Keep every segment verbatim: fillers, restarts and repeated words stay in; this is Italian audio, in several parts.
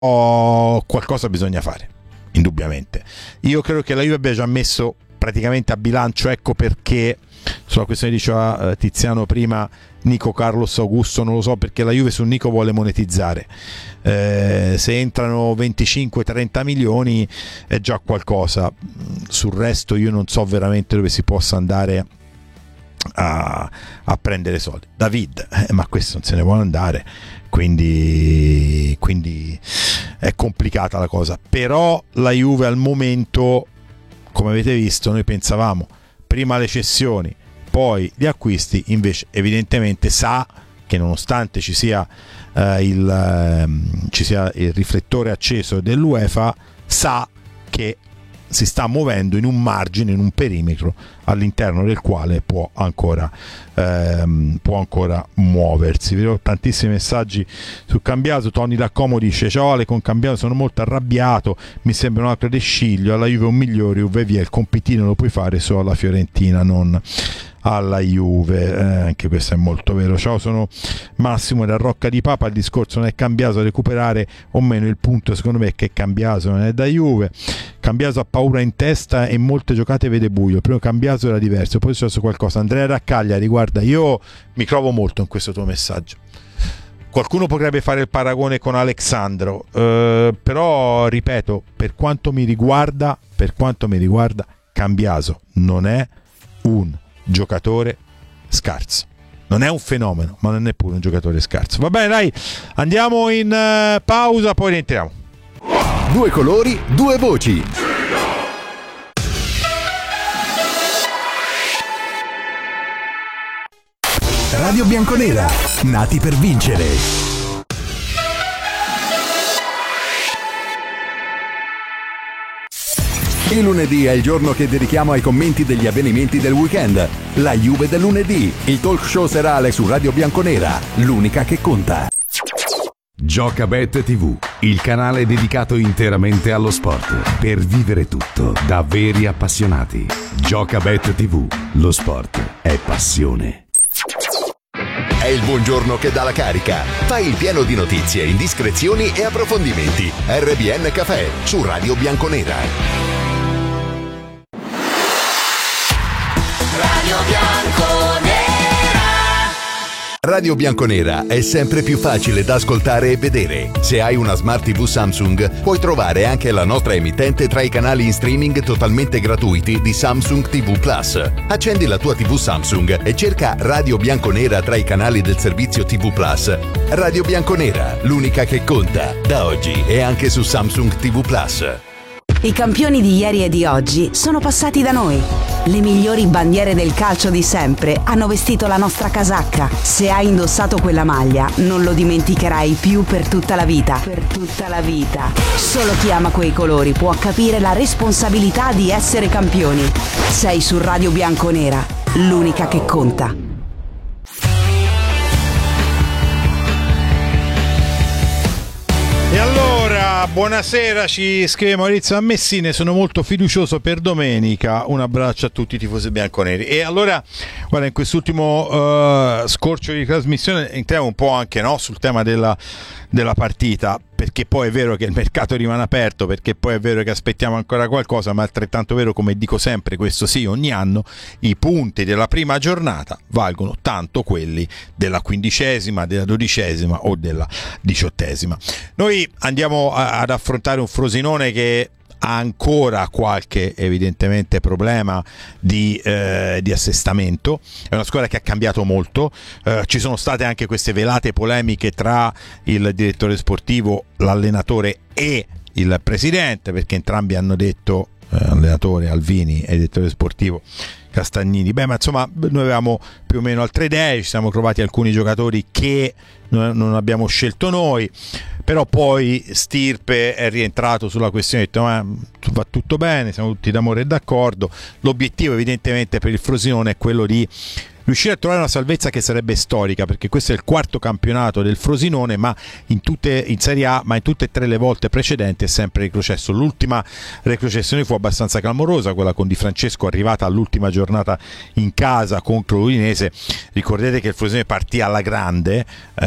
oh, qualcosa bisogna fare, indubbiamente. Io credo che la Juve abbia già messo praticamente a bilancio, ecco perché sulla questione diceva Tiziano prima Nico Carlos Augusto, non lo so perché la Juve su Nico vuole monetizzare, eh, se entrano venticinque trenta milioni è già qualcosa, sul resto io non so veramente dove si possa andare a, a prendere soldi. David, eh, ma questo non se ne vuole andare, quindi, quindi è complicata la cosa, però la Juve al momento, come avete visto, noi pensavamo prima le cessioni poi gli acquisti, invece evidentemente sa che nonostante ci sia, eh, il, eh, ci sia il riflettore acceso dell'UEFA, sa che si sta muovendo in un margine, in un perimetro all'interno del quale può ancora ehm, può ancora muoversi. Vedo tantissimi messaggi su Cambiaso. Tony Laccomo dice: ciao Ale, con Cambiaso sono molto arrabbiato, mi sembra un altro De Sciglio, alla Juve un migliore, Juve via, il compitino lo puoi fare solo alla Fiorentina, non alla Juve, eh, anche questo è molto vero. Ciao, sono Massimo da Rocca di Papa. Il discorso non è Cambiaso recuperare o meno, il punto secondo me è che Cambiaso non è da Juve. Cambiaso ha paura in testa e molte giocate vede buio. Il primo Cambiaso era diverso, poi è successo qualcosa. Andrea Raccaglia, riguarda, io mi trovo molto in questo tuo messaggio. Qualcuno potrebbe fare il paragone con Alexandro, eh, però ripeto, per quanto mi riguarda, per quanto mi riguarda, Cambiaso non è un giocatore scarso, non è un fenomeno, ma non è neppure un giocatore scarso. Va bene, dai, andiamo in uh, pausa, poi rientriamo. Due colori, due voci. Radio Bianconera, nati per vincere. Il lunedì è il giorno che dedichiamo ai commenti degli avvenimenti del weekend. La Juve del lunedì, il talk show serale su Radio Bianconera, l'unica che conta. Giocabet tivù, il canale dedicato interamente allo sport, per vivere tutto da veri appassionati. Giocabet tivù, lo sport è passione. È il buongiorno che dà la carica. Fai il pieno di notizie, indiscrezioni e approfondimenti. R B N Café su Radio Bianconera. Radio Bianconera. Radio Bianconera è sempre più facile da ascoltare e vedere. Se hai una Smart tivù Samsung, puoi trovare anche la nostra emittente tra i canali in streaming totalmente gratuiti di Samsung tivù Plus. Accendi la tua tivù Samsung e cerca Radio Bianconera tra i canali del servizio tivù Plus. Radio Bianconera, l'unica che conta, da oggi e anche su Samsung tivù Plus. I campioni di ieri e di oggi sono passati da noi. Le migliori bandiere del calcio di sempre hanno vestito la nostra casacca. Se hai indossato quella maglia, non lo dimenticherai più per tutta la vita. Per tutta la vita. Solo chi ama quei colori può capire la responsabilità di essere campioni. Sei su Radio Bianconera, l'unica che conta. E allora, buonasera, ci scrive Maurizio a Messina, sono molto fiducioso per domenica, un abbraccio a tutti i tifosi bianconeri. E allora, guarda, in quest'ultimo uh, scorcio di trasmissione entriamo un po' anche, no, sul tema della, della partita, perché poi è vero che il mercato rimane aperto, perché poi è vero che aspettiamo ancora qualcosa, ma è altrettanto vero, come dico sempre, questo sì, ogni anno i punti della prima giornata valgono tanto quelli della quindicesima, della dodicesima o della diciottesima. Noi andiamo a, ad affrontare un Frosinone che ha ancora qualche evidentemente problema di, eh, di assestamento. È una squadra che ha cambiato molto, eh, ci sono state anche queste velate polemiche tra il direttore sportivo, l'allenatore e il presidente, perché entrambi hanno detto, eh, allenatore Alvini e direttore sportivo Castagnini, beh, ma insomma noi avevamo più o meno altre idee, ci siamo trovati alcuni giocatori che non abbiamo scelto noi, però poi Stirpe è rientrato sulla questione, ha detto ma va tutto bene, siamo tutti d'amore e d'accordo. L'obiettivo evidentemente per il Frosinone è quello di riuscire a trovare una salvezza che sarebbe storica, perché questo è il quarto campionato del Frosinone, ma in tutte in Serie A, ma in tutte e tre le volte precedenti è sempre retrocesso. L'ultima retrocessione fu abbastanza clamorosa, quella con Di Francesco, arrivata all'ultima giornata in casa contro l'Udinese. Ricordate che il Frosinone partì alla grande,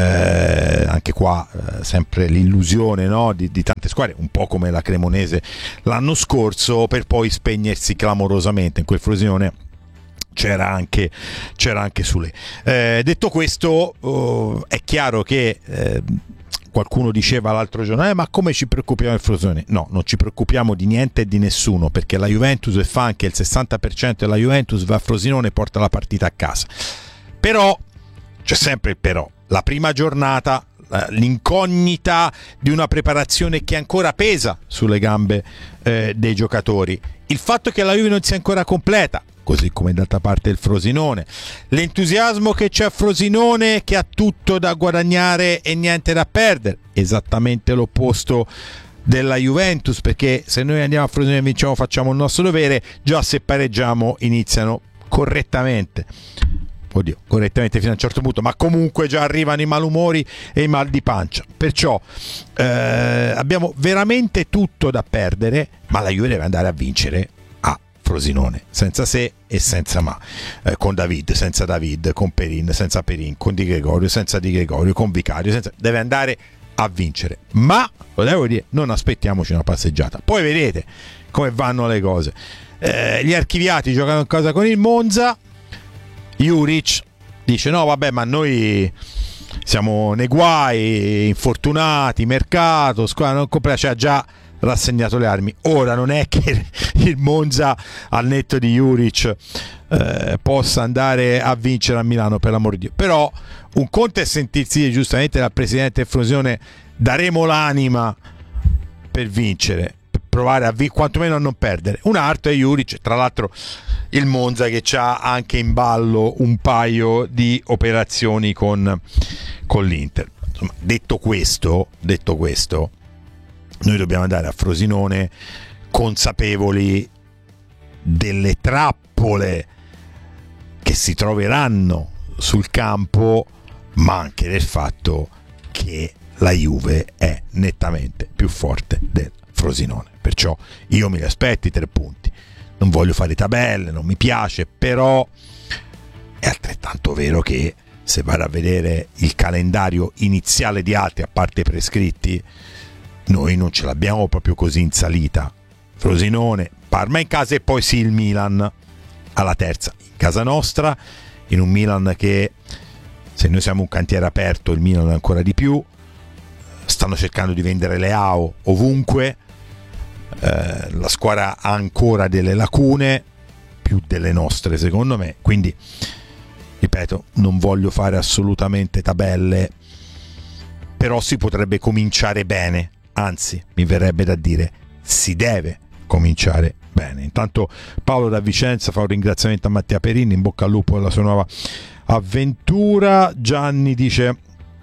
eh, anche qua eh, sempre l'illusione, no, di, di tante squadre, un po' come la Cremonese l'anno scorso, per poi spegnersi clamorosamente. In quel Frosinone c'era anche, c'era anche Sule. Eh, detto questo, oh, è chiaro che eh, qualcuno diceva l'altro giorno eh, ma come ci preoccupiamo del Frosinone? No, non ci preoccupiamo di niente e di nessuno, perché la Juventus, e fa anche il sessanta per cento della Juventus, va a Frosinone e porta la partita a casa. Però c'è sempre il però, la prima giornata, l'incognita di una preparazione che ancora pesa sulle gambe eh, dei giocatori, il fatto che la Juve non sia ancora completa, così come d'altra parte il Frosinone, l'entusiasmo che c'è a Frosinone, che ha tutto da guadagnare e niente da perdere, esattamente l'opposto della Juventus, perché se noi andiamo a Frosinone e vinciamo facciamo il nostro dovere, già se pareggiamo iniziano correttamente, oddio, correttamente fino a un certo punto, ma comunque già arrivano i malumori e i mal di pancia. Perciò eh, abbiamo veramente tutto da perdere, ma la Juve deve andare a vincere a Frosinone, senza se e senza ma, eh, con David, senza David, con Perin, senza Perin, con Di Gregorio, senza Di Gregorio, con Vicario, senza... deve andare a vincere. Ma, lo devo dire, non aspettiamoci una passeggiata, poi vedete come vanno le cose. Eh, gli archiviati giocano in casa con il Monza. Juric dice no vabbè, ma noi siamo nei guai, infortunati, mercato, squadra non completa, cioè ha già rassegnato le armi. Ora non è che il Monza al netto di Juric eh, possa andare a vincere a Milano, per l'amor di Dio, però un conto è sentirsi dire giustamente dal presidente del Frosinone daremo l'anima per vincere, per provare a vincere, quantomeno a non perdere. Un altro è Juric, tra l'altro il Monza che c'ha anche in ballo un paio di operazioni con, con l'Inter. Insomma, detto questo, detto questo, noi dobbiamo andare a Frosinone consapevoli delle trappole che si troveranno sul campo, ma anche del fatto che la Juve è nettamente più forte del Frosinone. Perciò io mi aspetto i tre punti. Non voglio fare tabelle, non mi piace, però è altrettanto vero che se vado a vedere il calendario iniziale di altri, a parte i prescritti, noi non ce l'abbiamo proprio così in salita. Frosinone, Parma in casa e poi sì il Milan alla terza in casa nostra, in un Milan che, se noi siamo un cantiere aperto, il Milan ancora di più. Stanno cercando di vendere Leao ovunque. Eh, la squadra ha ancora delle lacune, più delle nostre secondo me, quindi ripeto, non voglio fare assolutamente tabelle, però si potrebbe cominciare bene, anzi mi verrebbe da dire si deve cominciare bene. Intanto Paolo da Vicenza fa un ringraziamento a Mattia Perini, in bocca al lupo alla sua nuova avventura. Gianni dice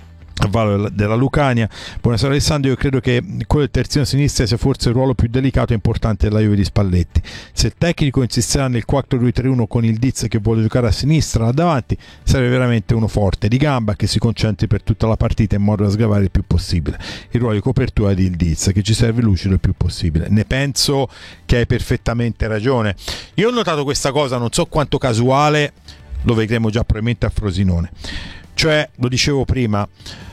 della Lucania: buonasera Alessandro, io credo che quello del terzino sinistra sia forse il ruolo più delicato e importante della Juve di Spalletti. Se il tecnico insisterà nel quattro due tre uno con il Diz che vuole giocare a sinistra là davanti, sarebbe veramente uno forte di gamba che si concentri per tutta la partita in modo da sgravare il più possibile il ruolo di copertura di il Diz, che ci serve lucido il più possibile. Ne penso che hai perfettamente ragione. Io ho notato questa cosa, non so quanto casuale, lo vedremo già probabilmente a Frosinone, cioè, lo dicevo prima,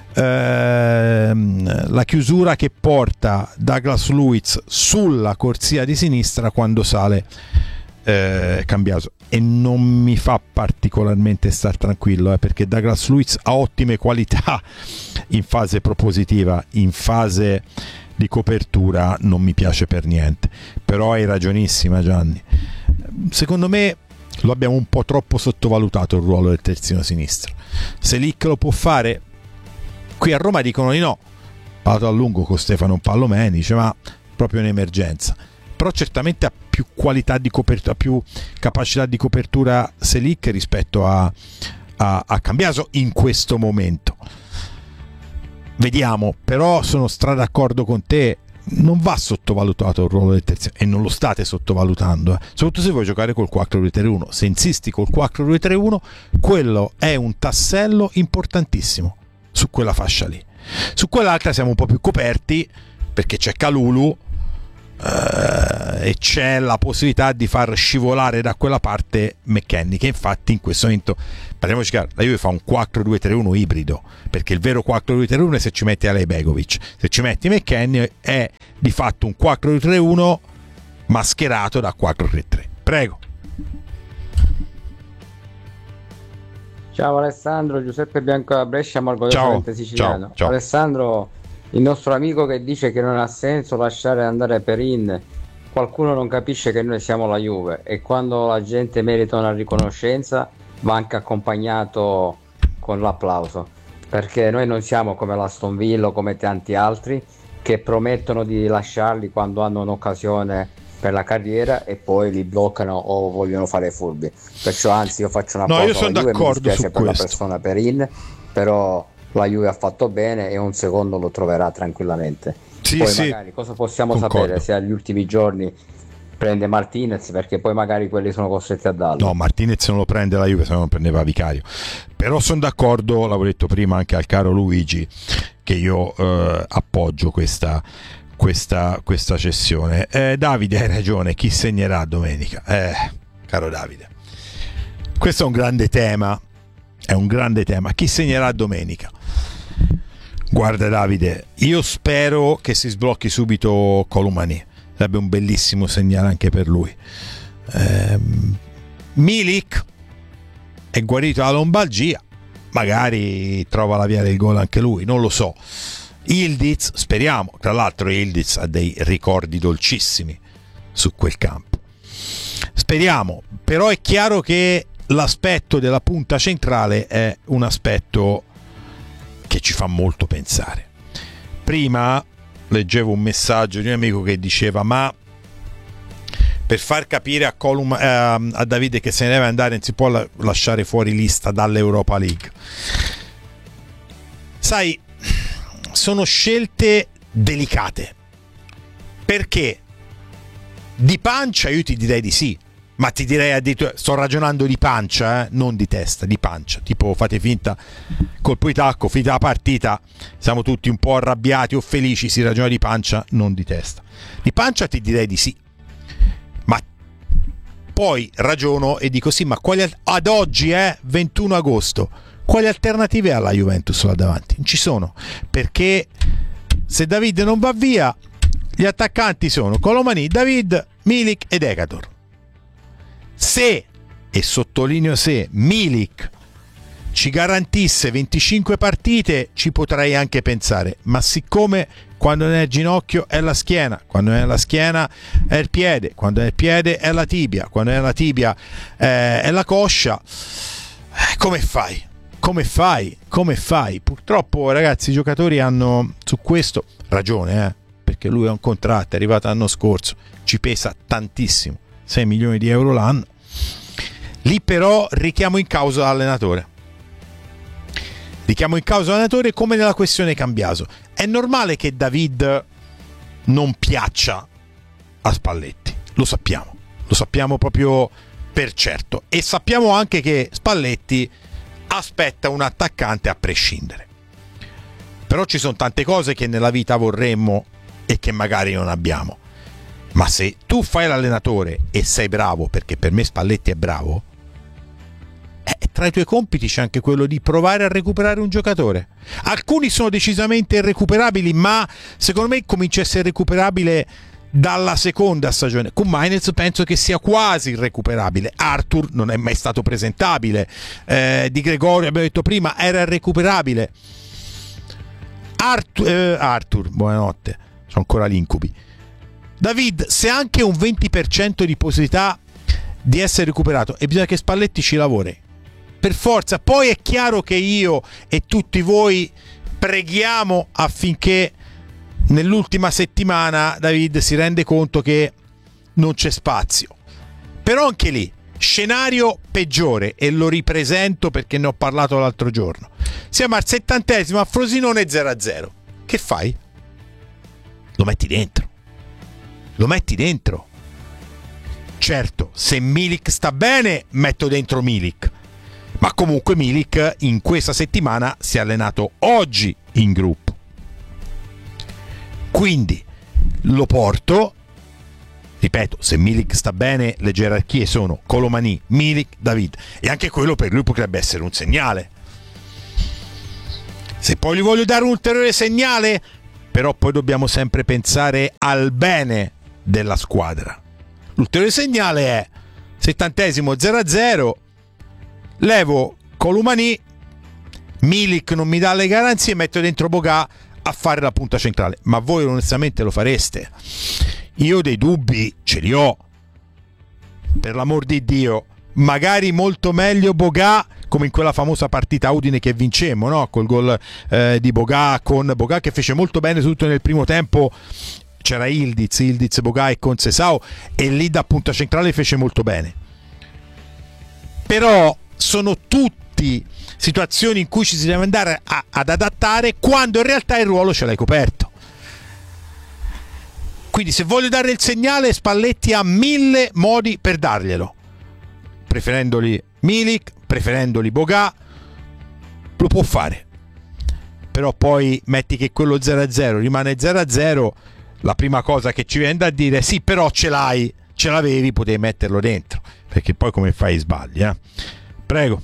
ehm, la chiusura che porta Douglas Luiz sulla corsia di sinistra quando sale eh, Cambiaso, e non mi fa particolarmente star tranquillo, eh, perché Douglas Luiz ha ottime qualità in fase propositiva, in fase di copertura non mi piace per niente. Però hai ragionissima Gianni, secondo me lo abbiamo un po' troppo sottovalutato il ruolo del terzino sinistro. Selic lo può fare, qui a Roma dicono di no, parlato a lungo con Stefano Pallomeni, dice ma proprio un'emergenza, però certamente ha più qualità di copertura, più capacità di copertura Selic rispetto a, a, a Cambiaso in questo momento. Vediamo, però sono stra d'accordo con te, non va sottovalutato il ruolo del terzino, e non lo state sottovalutando, eh. soprattutto se vuoi giocare col quattro due tre uno. Se insisti col quattro due tre uno, quello è un tassello importantissimo su quella fascia lì. Su quell'altra siamo un po' più coperti, perché c'è Kalulu eh, e c'è la possibilità di far scivolare da quella parte McKennie, che infatti in questo momento, parliamoci chiaro, la Juve fa un quattro due tre uno ibrido, perché il vero quattro due tre uno è se ci metti Alej Begovic, se ci metti McKennie è di fatto un quattro due tre uno mascherato da quattro tre tre. Prego. Ciao Alessandro, Giuseppe Bianco da Brescia, ma orgogliosamente siciliano. Ciao, ciao. Alessandro, il nostro amico che dice che non ha senso lasciare andare Perin, qualcuno non capisce che noi siamo la Juve, e quando la gente merita una riconoscenza va anche accompagnato con l'applauso, perché noi non siamo come l'Aston Villa o come tanti altri che promettono di lasciarli quando hanno un'occasione per la carriera e poi li bloccano o vogliono fare furbi. Perciò anzi io faccio una no, pausa io sono alla Juve, d'accordo mi dispiace su per questo. la persona Perin, però la Juve ha fatto bene e un secondo lo troverà tranquillamente. Sì, poi sì, magari cosa possiamo concordo. sapere se agli ultimi giorni prende Martinez, perché poi magari quelli sono costretti a darlo. No, Martinez non lo prende la Juve, se no non prendeva Vicario. Però sono d'accordo, l'avevo detto prima anche al caro Luigi, che io eh, appoggio questa, questa, questa cessione. Eh, Davide, hai ragione, chi segnerà domenica? Eh, caro Davide, questo è un grande tema, è un grande tema. Chi segnerà domenica? Guarda Davide, io spero che si sblocchi subito Colomani, sarebbe un bellissimo segnale anche per lui. ehm, Milik è guarito dalla lombalgia, magari trova la via del gol anche lui, non lo so. Ildiz, speriamo, tra l'altro Ildiz ha dei ricordi dolcissimi su quel campo, speriamo. Però è chiaro che l'aspetto della punta centrale è un aspetto che ci fa molto pensare. Prima leggevo un messaggio di un amico che diceva: ma per far capire a, Colum, eh, a Davide che se ne deve andare non si può la- lasciare fuori lista dall'Europa League. Sai, sono scelte delicate, perché di pancia io ti direi di sì, ma ti direi addirittura, sto ragionando di pancia, eh? non di testa, di pancia, tipo fate finta, colpo di tacco, finita la partita, siamo tutti un po' arrabbiati o felici, si ragiona di pancia, non di testa. Di pancia ti direi di sì, ma poi ragiono e dico sì, ma quali, ad oggi è eh, ventuno agosto, quali alternative ha la Juventus là davanti? Non ci sono, perché se David non va via, gli attaccanti sono Colomani, David, Milik ed Ekator. Se, e sottolineo se, Milik ci garantisse venticinque partite ci potrei anche pensare, ma siccome quando è nel ginocchio è la schiena, quando è la schiena è il piede, quando è il piede è la tibia, quando è la tibia eh, è la coscia, eh, come fai? Come fai? Come fai? Purtroppo ragazzi i giocatori hanno su questo ragione, eh, perché lui ha un contratto, è arrivato l'anno scorso, ci pesa tantissimo, sei milioni di euro l'anno. Lì però richiamo in causa l'allenatore. Richiamo in causa l'allenatore come nella questione Cambiaso. È normale che David non piaccia a Spalletti, lo sappiamo, lo sappiamo proprio per certo, e sappiamo anche che Spalletti aspetta un attaccante a prescindere. Però ci sono tante cose che nella vita vorremmo e che magari non abbiamo. Ma se tu fai l'allenatore e sei bravo, perché per me Spalletti è bravo, eh, tra i tuoi compiti c'è anche quello di provare a recuperare un giocatore. Alcuni sono decisamente irrecuperabili, ma secondo me comincia a essere recuperabile dalla seconda stagione. Con Mainz penso che sia quasi irrecuperabile. Arthur non è mai stato presentabile, eh, Di Gregorio abbiamo detto prima era irrecuperabile. Arthur, eh, Arthur buonanotte, sono ancora gli incubi. David, se anche un venti per cento di possibilità di essere recuperato, e bisogna che Spalletti ci lavori per forza. Poi è chiaro che io e tutti voi preghiamo affinché nell'ultima settimana David si rende conto che non c'è spazio. Però anche lì scenario peggiore, e lo ripresento perché ne ho parlato l'altro giorno. Siamo al settantesimo, a Frosinone zero a zero. Che fai? lo metti dentro, lo metti dentro. Certo, se Milik sta bene metto dentro Milik, ma comunque Milik in questa settimana si è allenato oggi in gruppo, quindi lo porto. Ripeto, se Milik sta bene, le gerarchie sono Colomani, Milik, David, e anche quello per lui potrebbe essere un segnale. Se poi gli voglio dare un ulteriore segnale, però poi dobbiamo sempre pensare al bene della squadra. L'ulteriore segnale è settantesimo zero a zero, levo Colomani, Milik non mi dà le garanzie, metto dentro Boga a fare la punta centrale. Ma voi onestamente lo fareste? Io dei dubbi ce li ho, per l'amor di Dio. Magari molto meglio Boga, come in quella famosa partita Udine che vincemmo, no? Col gol eh, di Boga, con Boga che fece molto bene tutto nel primo tempo. C'era Ildiz, Ildiz, Boga e Concesao, e lì da punta centrale fece molto bene. Però sono tutti situazioni in cui ci si deve andare a, ad adattare, quando in realtà il ruolo ce l'hai coperto. Quindi se voglio dare il segnale, Spalletti ha mille modi per darglielo, preferendoli Milik, preferendoli Boga, lo può fare. Però poi metti che quello zero a zero rimane zero a zero, la prima cosa che ci viene da dire è sì, però ce l'hai, ce l'avevi, potevi metterlo dentro, perché poi come fai sbagli, eh? Prego.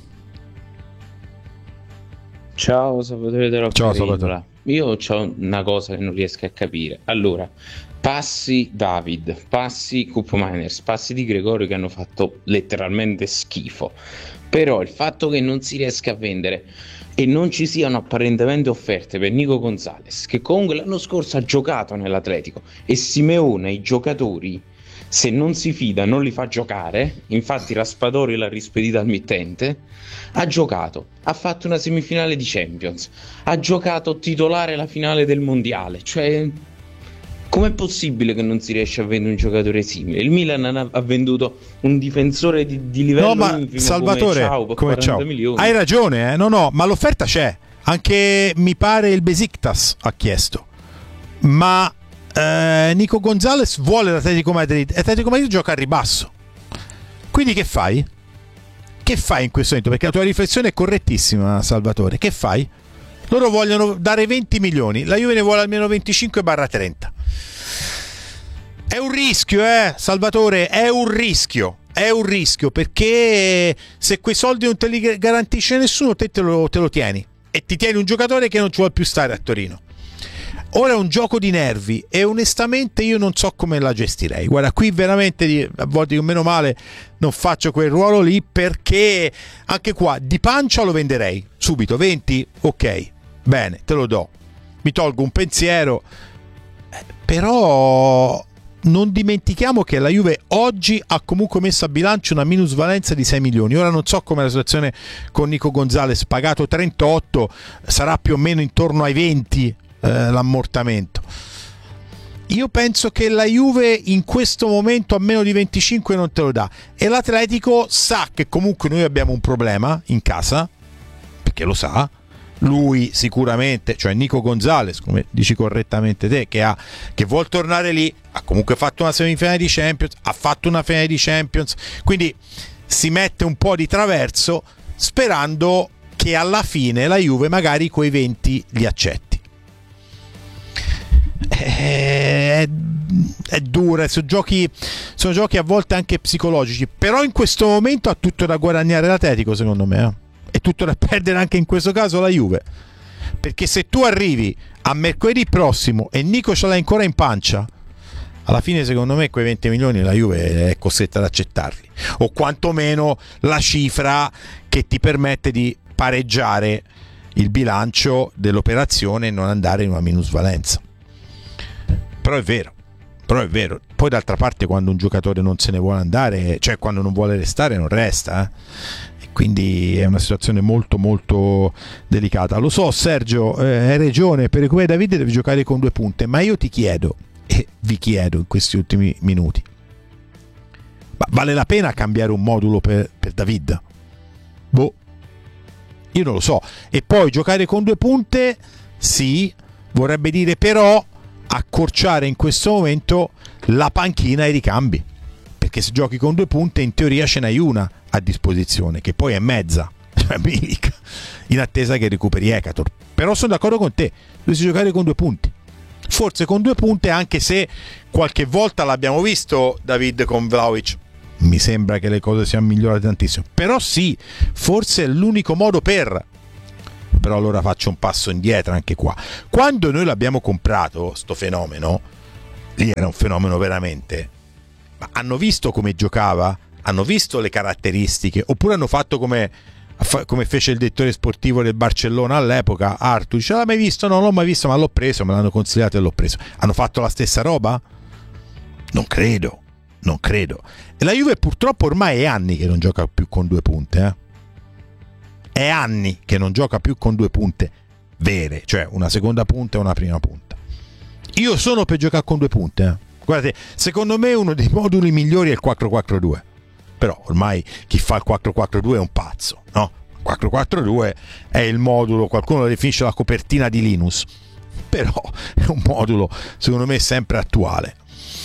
Ciao Salvatore della Ciao Penisola. Salvatore. Io ho una cosa che non riesco a capire. Allora, passi David, passi Cup Miners, passi di Gregorio che hanno fatto letteralmente schifo. Però il fatto che non si riesca a vendere e non ci siano apparentemente offerte per Nico Gonzalez, che comunque l'anno scorso ha giocato nell'Atletico, e Simeone i giocatori, se non si fida, non li fa giocare. Infatti Raspadori l'ha rispedita al mittente. Ha giocato, ha fatto una semifinale di Champions, ha giocato titolare la finale del mondiale. Cioè, com'è possibile che non si riesce a vendere un giocatore simile? Il Milan ha venduto un difensore di, di livello no, ma infimo Salvatore, come Ciao per come quaranta Ciao. milioni. Hai ragione, eh? no no, ma l'offerta c'è. Anche mi pare il Besiktas ha chiesto. Ma eh, Nico Gonzalez vuole l'Atletico Madrid, l'Atletico Madrid gioca a ribasso. Quindi che fai? Che fai in questo momento? Perché la tua riflessione è correttissima, Salvatore. Che fai? Loro vogliono dare venti milioni, la Juve ne vuole almeno venticinque trenta. È un rischio, eh, Salvatore, è un rischio. È un rischio, perché se quei soldi non te li garantisce nessuno, te te lo, te lo tieni. E ti tieni un giocatore che non ci vuole più stare a Torino. Ora è un gioco di nervi e onestamente io non so come la gestirei. Guarda, qui veramente a volte meno male non faccio quel ruolo lì, perché anche qua di pancia lo venderei subito. venti, ok, bene, te lo do, mi tolgo un pensiero. Eh, però non dimentichiamo che la Juve oggi ha comunque messo a bilancio una minusvalenza di sei milioni. Ora non so come la situazione con Nico Gonzalez, pagato trentotto, sarà più o meno intorno ai venti eh, l'ammortamento. Io penso che la Juve in questo momento a meno di venticinque non te lo dà, e l'Atletico sa che comunque noi abbiamo un problema in casa, perché lo sa lui sicuramente, cioè Nico Gonzalez, come dici correttamente te, che ha che vuol tornare lì, ha comunque fatto una semifinale di Champions, ha fatto una finale di Champions, quindi si mette un po' di traverso sperando che alla fine la Juve magari quei venti li accetti. È, è dura, sono giochi, sono giochi a volte anche psicologici, però in questo momento ha tutto da guadagnare l'Atletico, secondo me, eh? E tutto da perdere anche in questo caso la Juve, perché se tu arrivi a mercoledì prossimo e Nico ce l'hai ancora in pancia, alla fine secondo me quei venti milioni la Juve è costretta ad accettarli, o quantomeno la cifra che ti permette di pareggiare il bilancio dell'operazione e non andare in una minusvalenza. Però è vero, però è vero. Poi d'altra parte quando un giocatore non se ne vuole andare, cioè quando non vuole restare, non resta, eh? E quindi è una situazione molto molto delicata. Lo so Sergio, eh, hai ragione, per cui Davide deve giocare con due punte, ma io ti chiedo e vi chiedo in questi ultimi minuti, ma vale la pena cambiare un modulo per, per David? Boh, io non lo so. E poi giocare con due punte, sì, vorrebbe dire però accorciare in questo momento la panchina ai ricambi, perché se giochi con due punte in teoria ce n'hai una a disposizione, che poi è mezza, cioè Milik, in attesa che recuperi Ekator. Però sono d'accordo con te, dovresti giocare con due punti, forse con due punte, anche se qualche volta l'abbiamo visto David con Vlahovic, mi sembra che le cose siano migliorate tantissimo, però sì, forse è l'unico modo per. Però allora faccio un passo indietro anche qua. Quando noi l'abbiamo comprato sto fenomeno, lì era un fenomeno veramente, ma hanno visto come giocava, hanno visto le caratteristiche, oppure hanno fatto come, come fece il direttore sportivo del Barcellona all'epoca, Artur, dice: l'hai mai visto? No, non l'ho mai visto, ma l'ho preso, me l'hanno consigliato e l'ho preso. Hanno fatto la stessa roba? Non credo, non credo. E la Juve purtroppo ormai è anni che non gioca più con due punte, eh? È anni che non gioca più con due punte vere, cioè una seconda punta e una prima punta. Io sono per giocare con due punte, eh? Guardate, secondo me uno dei moduli migliori è il quattro quattro due, però ormai chi fa il quattro quattro due è un pazzo, no? quattro quattro due è il modulo, qualcuno lo definisce la copertina di Linus, però è un modulo secondo me sempre attuale.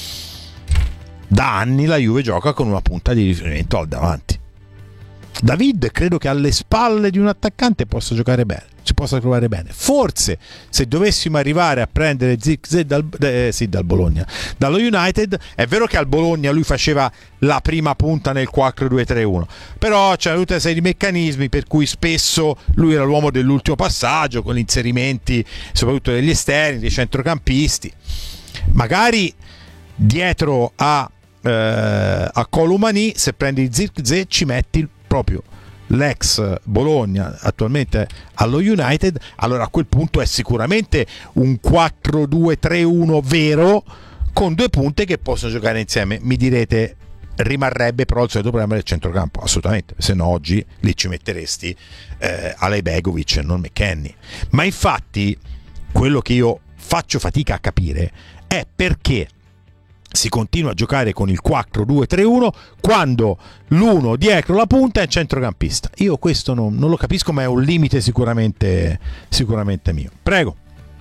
Da anni la Juve gioca con una punta di riferimento al davanti. David credo che alle spalle di un attaccante possa giocare bene, ci possa trovare bene. Forse se dovessimo arrivare a prendere Zirkzee dal, eh, sì, dal Bologna, dallo United, è vero che al Bologna lui faceva la prima punta nel quattro due tre uno, però c'era tutta una serie di meccanismi per cui spesso lui era l'uomo dell'ultimo passaggio, con gli inserimenti soprattutto degli esterni, dei centrocampisti, magari dietro a, eh, a Colomani. Se prendi Zirkzee ci metti il proprio l'ex Bologna attualmente allo United, allora a quel punto è sicuramente un quattro due tre uno vero, con due punte che possono giocare insieme. Mi direte, rimarrebbe però il solito problema del centrocampo, assolutamente, se no oggi lì ci metteresti eh, Alej Begovic e non McKennie. Ma infatti quello che io faccio fatica a capire è perché si continua a giocare con il quattro due tre uno quando l'uno dietro la punta è centrocampista. Io questo non, non lo capisco, ma è un limite sicuramente, sicuramente mio. Prego.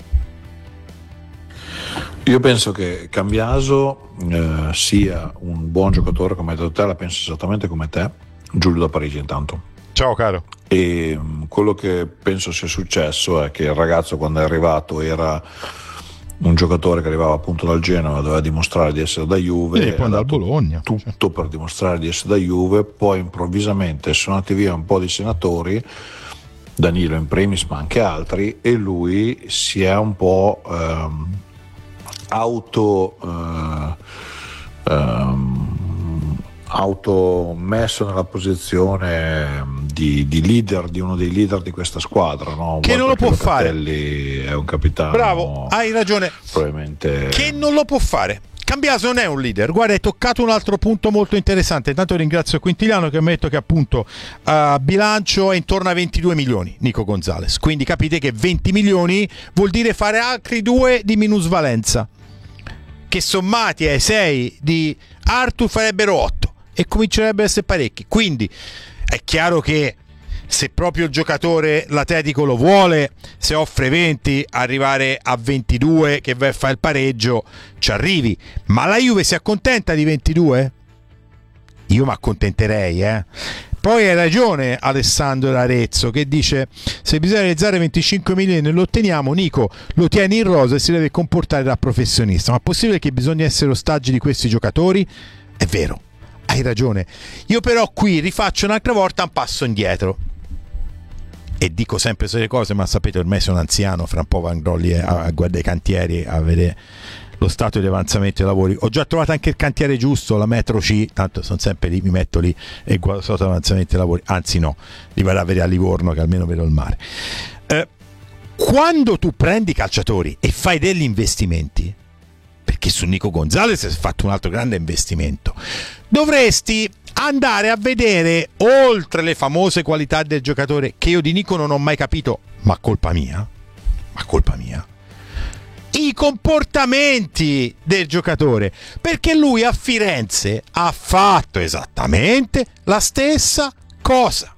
Io penso che Cambiaso eh, sia un buon giocatore, come hai detto te, la penso esattamente come te. Giulio da Parigi intanto. Ciao caro. E mh, quello che penso sia successo è che il ragazzo, quando è arrivato, era un giocatore che arrivava appunto dal Genoa, doveva dimostrare di essere da Juve, e poi dal Bologna, tutto cioè. per dimostrare di essere da Juve. Poi improvvisamente sono andati via un po' di senatori, Danilo in primis ma anche altri, e lui si è un po' ehm, auto eh, ehm, auto messo nella posizione di, di leader, di uno dei leader di questa squadra, no? Che non lo può fare. È un capitano. Bravo, hai ragione. Probabilmente che non lo può fare. Cambiaso non è un leader. Guarda, hai toccato un altro punto molto interessante. Intanto ringrazio Quintiliano che mi ha detto che appunto a bilancio è intorno a ventidue milioni Nico Gonzalez, quindi capite che venti milioni vuol dire fare altri due di minusvalenza, che sommati ai sei di Artur farebbero otto e comincerebbero a essere parecchi. Quindi è chiaro che se proprio il giocatore, l'Atletico lo vuole, se offre venti, arrivare a ventidue che va a fare il pareggio ci arrivi. Ma la Juve si accontenta di ventidue? Io mi accontenterei, eh. Poi hai ragione Alessandro Arezzo che dice: se bisogna realizzare venticinque milioni e lo otteniamo, Nico lo tieni in rosa e si deve comportare da professionista. Ma è possibile che bisogna essere ostaggi di questi giocatori? È vero, hai ragione. Io però qui rifaccio un'altra volta un passo indietro e dico sempre queste cose, ma sapete ormai sono anziano, fra un po' vanno lì a, a guardare i cantieri a vedere lo stato di avanzamento dei lavori. Ho già trovato anche il cantiere giusto, la metro C, tanto sono sempre lì, mi metto lì e guardo lo stato di avanzamento dei lavori, anzi no, li vado a vedere a Livorno che almeno vedo il mare. Eh, quando tu prendi calciatori e fai degli investimenti, perché su Nico Gonzalez hai fatto un altro grande investimento, dovresti andare a vedere, oltre le famose qualità del giocatore, che io di Nico non ho mai capito, ma colpa mia, ma colpa mia, i comportamenti del giocatore, perché lui a Firenze ha fatto esattamente la stessa cosa.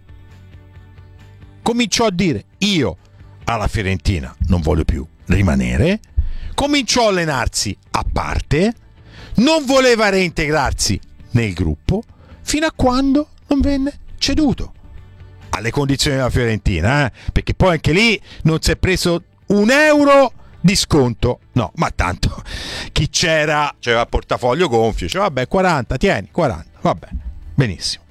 Cominciò a dire: io alla Fiorentina non voglio più rimanere, cominciò a allenarsi a parte, non voleva reintegrarsi nel gruppo fino a quando non venne ceduto alle condizioni della Fiorentina, eh? Perché poi anche lì non si è preso un euro di sconto, no, ma tanto chi c'era c'aveva il portafoglio gonfio, diceva vabbè quaranta, tieni quaranta, vabbè, benissimo.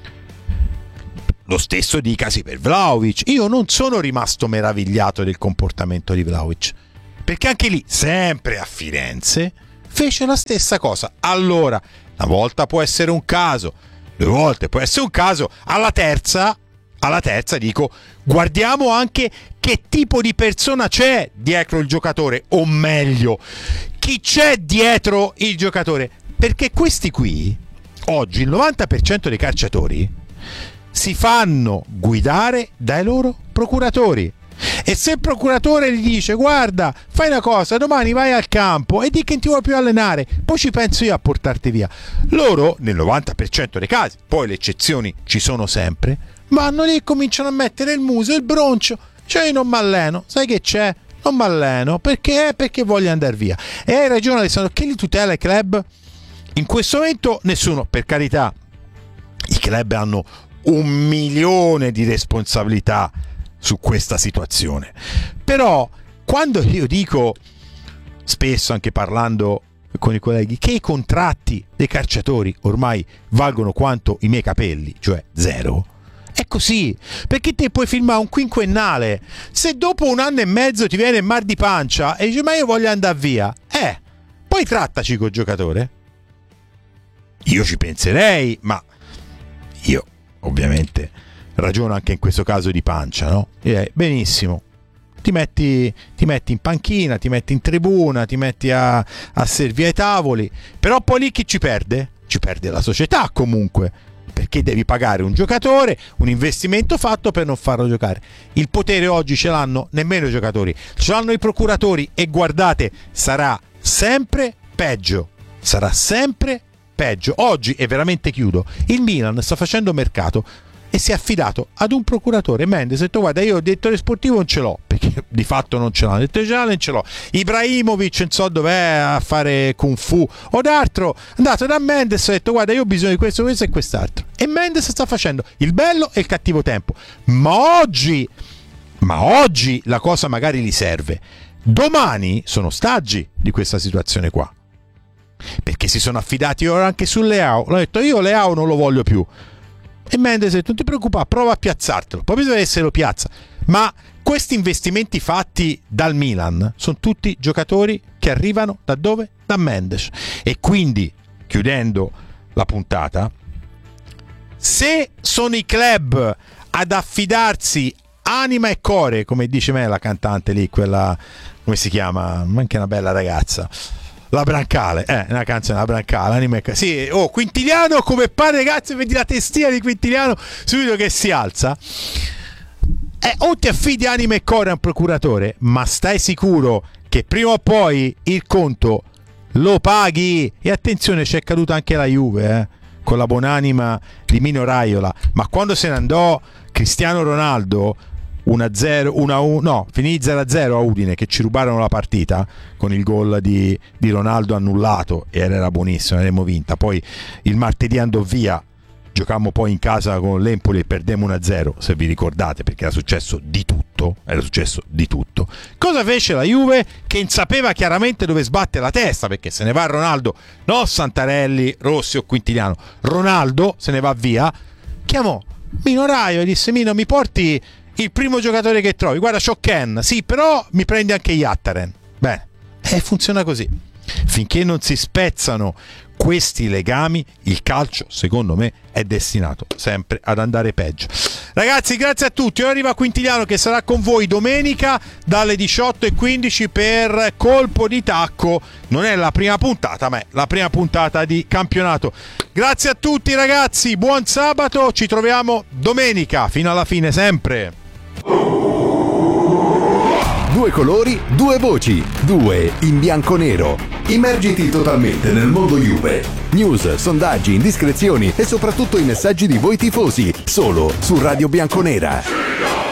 Lo stesso dicasi per Vlahovic. Io non sono rimasto meravigliato del comportamento di Vlahovic, perché anche lì, sempre a Firenze, fece la stessa cosa. Allora, una volta può essere un caso, due volte può essere un caso, alla terza, alla terza dico, guardiamo anche che tipo di persona c'è dietro il giocatore, o meglio, chi c'è dietro il giocatore, perché questi qui, oggi il novanta per cento dei calciatori si fanno guidare dai loro procuratori. E se il procuratore gli dice guarda, fai una cosa, domani vai al campo e di che ti vuoi più allenare, poi ci penso io a portarti via, loro nel novanta per cento dei casi, poi le eccezioni ci sono sempre, vanno lì e cominciano a mettere il muso e il broncio, cioè io non mi alleno, sai che c'è? Non mi alleno perché? Perché voglio andare via. E hai ragione Alessandro, che li tutela i club? In questo momento nessuno, per carità, i club hanno un milione di responsabilità su questa situazione, però quando io dico, spesso anche parlando con i colleghi, che i contratti dei calciatori ormai valgono quanto i miei capelli, cioè zero, è così, perché te puoi firmare un quinquennale, se dopo un anno e mezzo ti viene il mal di pancia e dici ma io voglio andare via, eh poi trattaci col giocatore. Io ci penserei, ma io ovviamente ragiono anche in questo caso di pancia, no? Direi, benissimo, ti metti, ti metti in panchina, ti metti in tribuna, ti metti a, a servire ai tavoli, però poi lì chi ci perde? Ci perde la società comunque, perché devi pagare un giocatore, un investimento fatto per non farlo giocare. Il potere oggi ce l'hanno nemmeno i giocatori, ce l'hanno i procuratori, e guardate, sarà sempre peggio, sarà sempre peggio. Oggi, e veramente chiudo, il Milan sta facendo mercato e si è affidato ad un procuratore. Mendes ha detto guarda, io il direttore sportivo non ce l'ho, perché di fatto non ce l'ha, il direttore generale non ce l'ho, Ibrahimovic non so dov'è a fare kung fu o d'altro, è andato da Mendes e ha detto guarda io ho bisogno di questo, questo e quest'altro, e Mendes sta facendo il bello e il cattivo tempo. Ma oggi ma oggi la cosa magari gli serve, domani sono ostaggi di questa situazione qua, perché si sono affidati ora anche su Leao. L'ho detto io Leao non lo voglio più, e Mendes ha detto non ti preoccupare, prova a piazzartelo, poi bisogna se lo piazza. Ma questi investimenti fatti dal Milan sono tutti giocatori che arrivano da dove? Da Mendes. E quindi, chiudendo la puntata, se sono i club ad affidarsi anima e core, come dice me la cantante lì, quella, come si chiama, anche una bella ragazza, la Brancale, eh, una canzone, la Brancale, anima e core. Sì, oh, Quintiliano come pare, ragazzi, vedi la testina di Quintiliano subito che si alza. Eh, o ti affidi anima e core a un procuratore, ma stai sicuro che prima o poi il conto lo paghi. E attenzione, c'è caduta anche la Juve, eh, con la buonanima di Mino Raiola, ma quando se ne andò Cristiano Ronaldo uno a zero, uno a uno, no, finì zero a zero a Udine, che ci rubarono la partita con il gol di, di Ronaldo annullato, e era buonissimo, avremmo vinta. Poi il martedì andò via, giocammo poi in casa con l'Empoli e perdemmo uno a zero, se vi ricordate, perché era successo di tutto, era successo di tutto. Cosa fece la Juve? Che sapeva chiaramente dove sbatte la testa, perché se ne va Ronaldo, no Santarelli, Rossi o Quintiliano, Ronaldo se ne va via, chiamò Mino Raio e disse Mino, mi porti il primo giocatore che trovi, guarda c'ho Ken, sì però mi prendi anche Yattaren. Beh, eh, funziona così, finché non si spezzano questi legami il calcio secondo me è destinato sempre ad andare peggio. Ragazzi, grazie a tutti. Ora arriva Quintiliano che sarà con voi domenica dalle diciotto e quindici per Colpo di Tacco. Non è la prima puntata, ma è la prima puntata di campionato. Grazie a tutti ragazzi, buon sabato, ci troviamo domenica fino alla fine sempre. Due colori, due voci, due in bianco-nero. Immergiti totalmente nel mondo Juve. News, sondaggi, indiscrezioni e soprattutto i messaggi di voi tifosi, solo su Radio Bianconera.